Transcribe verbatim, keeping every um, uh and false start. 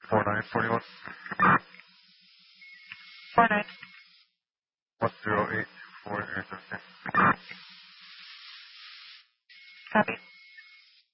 four nine forty-one. four nine. one zero eight two four zero seven six. Copy.